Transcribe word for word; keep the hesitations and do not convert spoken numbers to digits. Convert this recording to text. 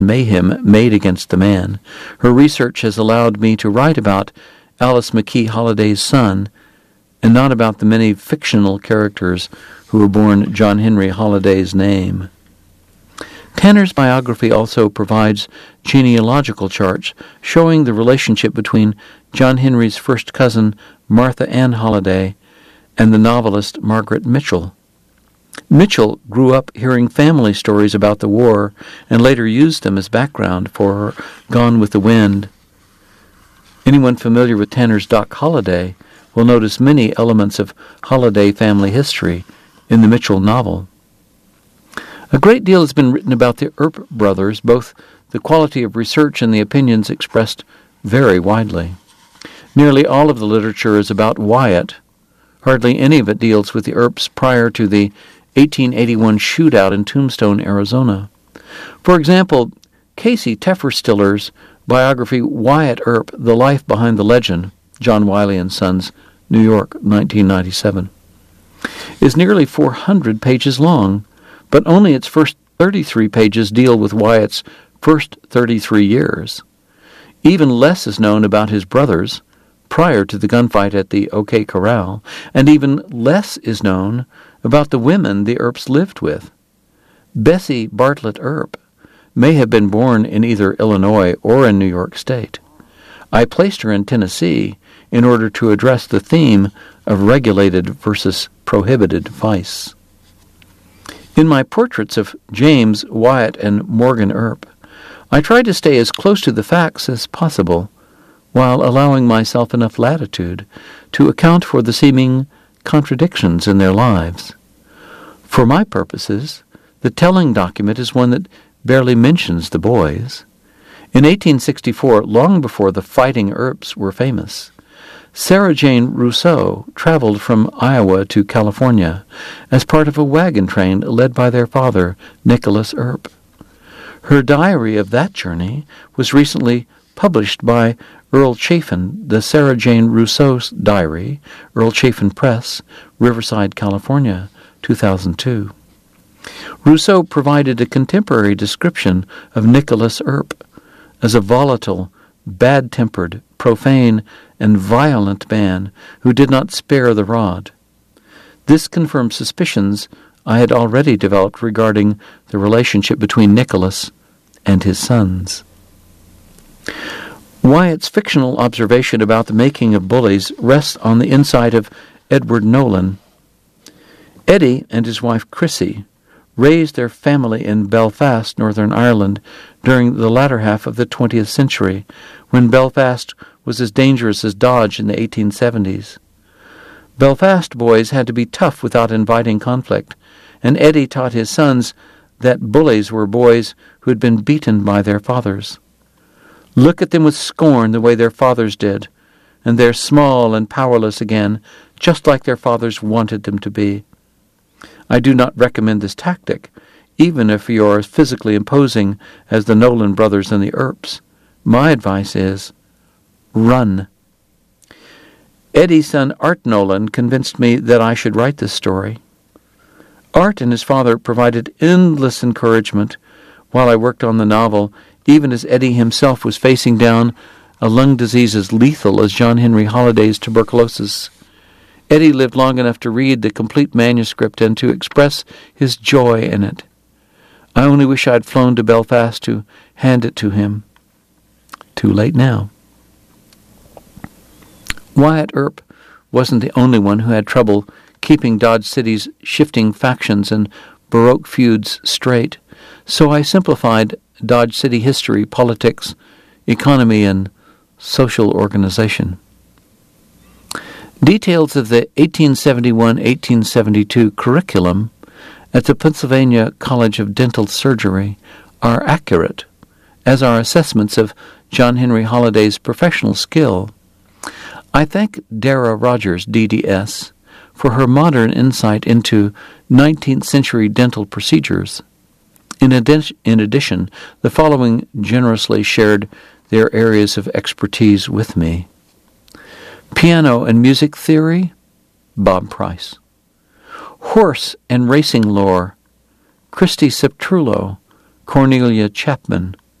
mayhem made against the man, her research has allowed me to write about Alice McKee Holliday's son, and not about the many fictional characters who were born John Henry Holliday's name. Tanner's biography also provides genealogical charts showing the relationship between John Henry's first cousin, Martha Ann Holliday, and the novelist Margaret Mitchell. Mitchell grew up hearing family stories about the war and later used them as background for her Gone with the Wind. Anyone familiar with Tanner's Doc Holliday will notice many elements of Holliday family history in the Mitchell novel. A great deal has been written about the Earp brothers, both the quality of research and the opinions expressed vary widely. Nearly all of the literature is about Wyatt. Hardly any of it deals with the Earps prior to the eighteen eighty-one shootout in Tombstone, Arizona. For example, Casey Tefferstiller's biography Wyatt Earp, The Life Behind the Legend, John Wiley and Sons, New York, nineteen ninety-seven, is nearly four hundred pages long, but only its first thirty-three pages deal with Wyatt's first thirty-three years. Even less is known about his brothers prior to the gunfight at the OK Corral, and even less is known about the women the Earps lived with. Bessie Bartlett Earp may have been born in either Illinois or in New York State. I placed her in Tennessee in order to address the theme of regulated versus prohibited vice. In my portraits of James, Wyatt, and Morgan Earp, I tried to stay as close to the facts as possible, while allowing myself enough latitude to account for the seeming contradictions in their lives. For my purposes, the telling document is one that barely mentions the boys. In eighteen sixty-four, long before the Fighting Earps were famous, Sarah Jane Rousseau traveled from Iowa to California as part of a wagon train led by their father, Nicholas Earp. Her diary of that journey was recently published by Earl Chafin, the Sarah Jane Rousseau's Diary, Earl Chafin Press, Riverside, California, two thousand two. Rousseau provided a contemporary description of Nicholas Earp as a volatile, bad-tempered, profane, and violent man who did not spare the rod. This confirmed suspicions I had already developed regarding the relationship between Nicholas and his sons. Wyatt's fictional observation about the making of bullies rests on the insight of Edward Nolan. Eddie and his wife Chrissy raised their family in Belfast, Northern Ireland, during the latter half of the twentieth century, when Belfast was as dangerous as Dodge in the eighteen seventies. Belfast boys had to be tough without inviting conflict, and Eddie taught his sons that bullies were boys who had been beaten by their fathers. Look at them with scorn the way their fathers did, and they're small and powerless again, just like their fathers wanted them to be. I do not recommend this tactic, even if you are as physically imposing as the Nolan brothers and the Earps. My advice is, run. Eddie's son Art Nolan convinced me that I should write this story. Art and his father provided endless encouragement while I worked on the novel, even as Eddie himself was facing down a lung disease as lethal as John Henry Holliday's tuberculosis. Eddie lived long enough to read the complete manuscript and to express his joy in it. I only wish I'd flown to Belfast to hand it to him. Too late now. Wyatt Earp wasn't the only one who had trouble keeping Dodge City's shifting factions and Baroque feuds straight, so I simplified Dodge City history, politics, economy, and social organization. Details of the eighteen seventy-one eighteen seventy-two curriculum at the Pennsylvania College of Dental Surgery are accurate, as are assessments of John Henry Holliday's professional skill. I thank Dara Rogers, D D S, for her modern insight into nineteenth century dental procedures. In, adi- in addition, the following generously shared their areas of expertise with me. Piano and music theory, Bob Price. Horse and racing lore, Christy Septrullo, Cornelia Chapman,